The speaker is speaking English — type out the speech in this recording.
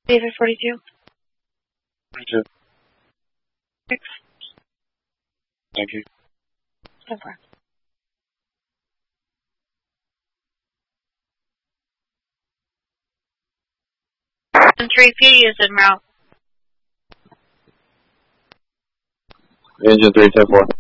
David 42. 42. 6. Thank you. No problem. And 3P is en route. Engine 3, 10-4.